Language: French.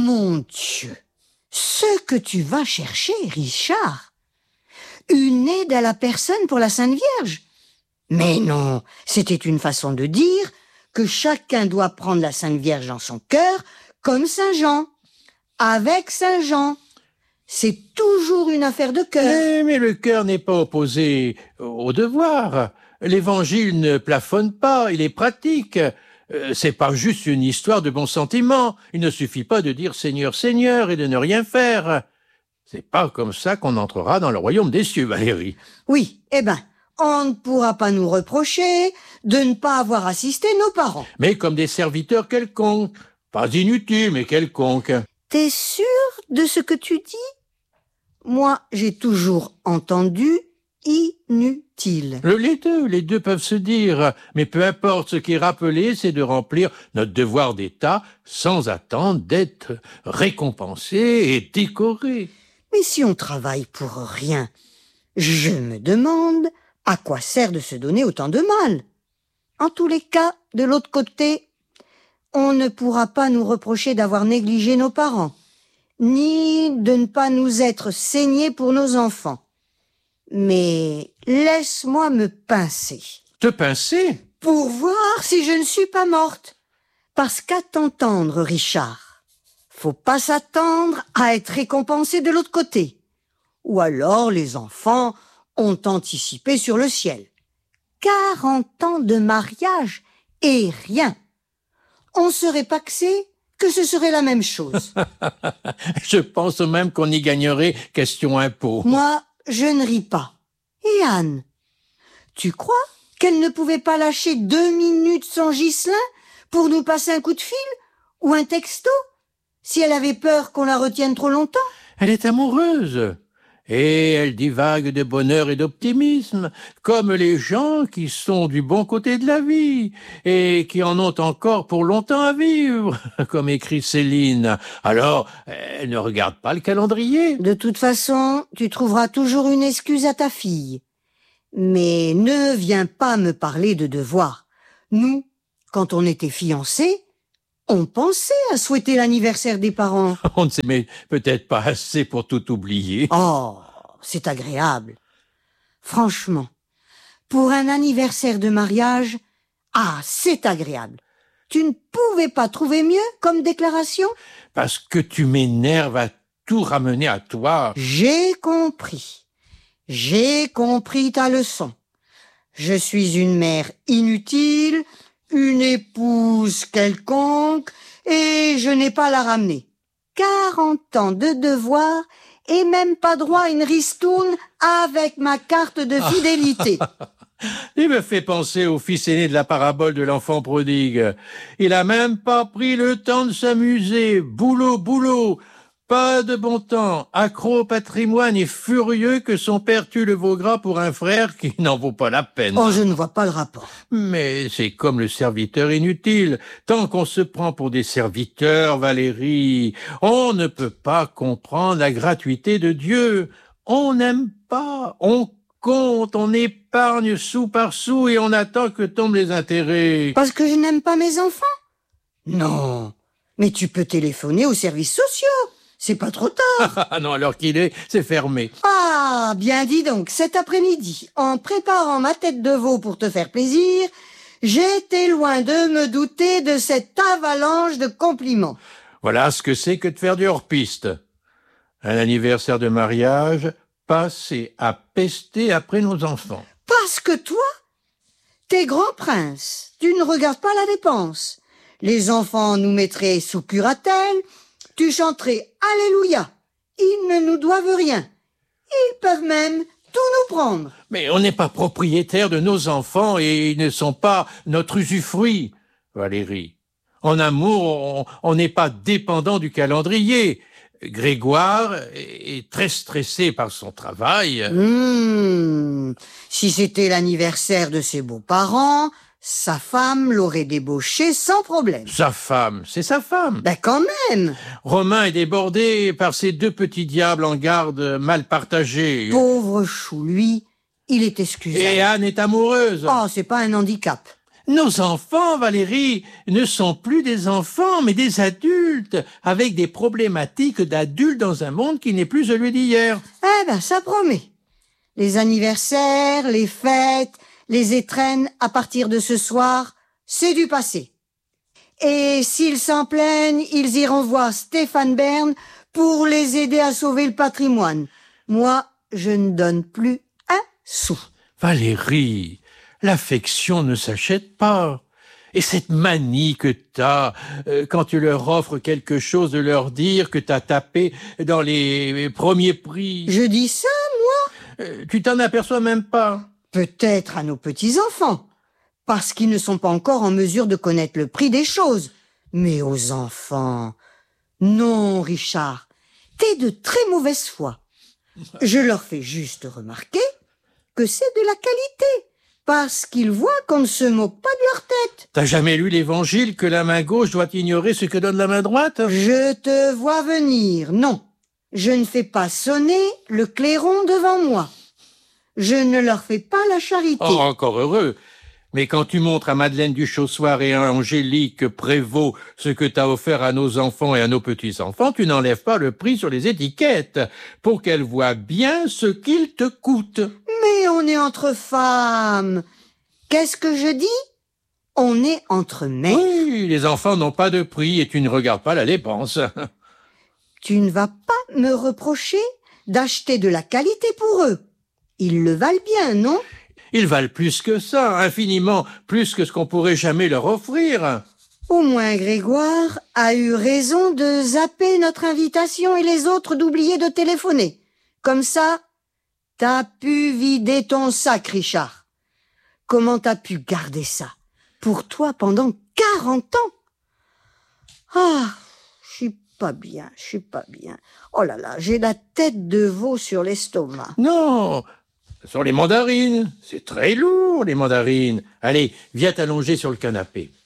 mon Dieu, ce que tu vas chercher, Richard. Une aide à la personne pour la Sainte Vierge. Mais non, c'était une façon de dire que chacun doit prendre la Sainte Vierge dans son cœur comme Saint Jean, avec Saint Jean. C'est toujours une affaire de cœur. Mais le cœur n'est pas opposé au devoir. L'Évangile ne plafonne pas, il est pratique. C'est pas juste une histoire de bons sentiments. Il ne suffit pas de dire Seigneur, Seigneur et de ne rien faire. C'est pas comme ça qu'on entrera dans le royaume des cieux, Valérie. Oui, on ne pourra pas nous reprocher de ne pas avoir assisté nos parents. Mais comme des serviteurs quelconques. Pas inutiles, mais quelconques. T'es sûr de ce que tu dis? Moi, j'ai toujours entendu inutile. Les deux peuvent se dire, mais peu importe, ce qui est rappelé, c'est de remplir notre devoir d'État sans attendre d'être récompensé et décoré. Mais si on travaille pour rien, je me demande à quoi sert de se donner autant de mal. En tous les cas, de l'autre côté, on ne pourra pas nous reprocher d'avoir négligé nos parents, ni de ne pas nous être saignés pour nos enfants. Mais laisse-moi me pincer. Te pincer? Pour voir si je ne suis pas morte. Parce qu'à t'entendre, Richard, faut pas s'attendre à être récompensé de l'autre côté. Ou alors les enfants ont anticipé sur le ciel. 40 ans de mariage et rien. On serait paxé que ce serait la même chose. Je pense même qu'on y gagnerait question impôt. Moi, je ne ris pas. Et Anne, tu crois qu'elle ne pouvait pas lâcher 2 minutes sans Ghislain pour nous passer un coup de fil ou un texto si elle avait peur qu'on la retienne trop longtemps? Elle est amoureuse. Et elle divague de bonheur et d'optimisme, comme les gens qui sont du bon côté de la vie et qui en ont encore pour longtemps à vivre, comme écrit Céline. Alors, elle ne regarde pas le calendrier. De toute façon, tu trouveras toujours une excuse à ta fille. Mais ne viens pas me parler de devoirs. Nous, quand on était fiancés, on pensait à souhaiter l'anniversaire des parents. On ne sait mais peut-être pas assez pour tout oublier. Oh, c'est agréable. Franchement, pour un anniversaire de mariage, c'est agréable. Tu ne pouvais pas trouver mieux comme déclaration? Parce que tu m'énerves à tout ramener à toi. J'ai compris. J'ai compris ta leçon. Je suis une mère inutile, une épouse quelconque, et je n'ai pas à la ramener. 40 ans de devoir et même pas droit à une ristourne avec ma carte de fidélité. Il me fait penser au fils aîné de la parabole de l'enfant prodigue. Il a même pas pris le temps de s'amuser. Boulot, boulot. Pas de bon temps, accro au patrimoine et furieux que son père tue le veau gras pour un frère qui n'en vaut pas la peine. Oh, je ne vois pas le rapport. Mais c'est comme le serviteur inutile. Tant qu'on se prend pour des serviteurs, Valérie, on ne peut pas comprendre la gratuité de Dieu. On n'aime pas, on compte, on épargne sou par sou et on attend que tombent les intérêts. Parce que je n'aime pas mes enfants? Non, mais tu peux téléphoner aux services sociaux. C'est pas trop tard. Ah non, alors qu'il est, c'est fermé. Ah, bien dis donc, cet après-midi, en préparant ma tête de veau pour te faire plaisir, j'étais loin de me douter de cette avalanche de compliments. Voilà ce que c'est que de faire du hors-piste. Un anniversaire de mariage passé à pester après nos enfants. Parce que toi, t'es grand prince, tu ne regardes pas la dépense. Les enfants nous mettraient sous curatelle, tu chanterais Alléluia. Ils ne nous doivent rien. Ils peuvent même tout nous prendre. Mais on n'est pas propriétaire de nos enfants et ils ne sont pas notre usufruit, Valérie. En amour, on n'est pas dépendant du calendrier. Grégoire est très stressé par son travail. Si c'était l'anniversaire de ses beaux-parents, sa femme l'aurait débauché sans problème. Sa femme, c'est sa femme. Ben quand même. Romain est débordé par ces 2 petits diables en garde mal partagés. Pauvre chou, lui, il est excusable. Et Anne est amoureuse. Oh, c'est pas un handicap. Nos enfants, Valérie, ne sont plus des enfants, mais des adultes, avec des problématiques d'adultes dans un monde qui n'est plus celui d'hier. Eh ben, ça promet. Les anniversaires, les fêtes, les étrennes à partir de ce soir, c'est du passé. Et s'ils s'en plaignent, ils iront voir Stéphane Bern pour les aider à sauver le patrimoine. Moi, je ne donne plus un sou. Valérie, l'affection ne s'achète pas. Et cette manie que t'as, quand tu leur offres quelque chose, de leur dire que t'as tapé dans les premiers prix. Je dis ça, moi? Tu t'en aperçois même pas. Peut-être à nos petits-enfants, parce qu'ils ne sont pas encore en mesure de connaître le prix des choses. Mais aux enfants, non, Richard, t'es de très mauvaise foi. Je leur fais juste remarquer que c'est de la qualité, parce qu'ils voient qu'on ne se moque pas de leur tête. T'as jamais lu l'évangile que la main gauche doit ignorer ce que donne la main droite? Je te vois venir, non. Je ne fais pas sonner le clairon devant moi. Je ne leur fais pas la charité. Oh, encore heureux. Mais quand tu montres à Madeleine Duchossoir et à Angélique Prévost ce que t'as offert à nos enfants et à nos petits-enfants, tu n'enlèves pas le prix sur les étiquettes pour qu'elles voient bien ce qu'il te coûte. Mais on est entre femmes. Qu'est-ce que je dis? On est entre mères. Oui, les enfants n'ont pas de prix et tu ne regardes pas la dépense. Tu ne vas pas me reprocher d'acheter de la qualité pour eux. Ils le valent bien, non? Ils valent plus que ça, infiniment plus que ce qu'on pourrait jamais leur offrir. Au moins Grégoire a eu raison de zapper notre invitation et les autres d'oublier de téléphoner. Comme ça, t'as pu vider ton sac, Richard. Comment t'as pu garder ça pour toi pendant 40 ans? Ah, je suis pas bien. Oh là là, j'ai la tête de veau sur l'estomac. Non, ce sont les mandarines. C'est très lourd, les mandarines. Allez, viens t'allonger sur le canapé.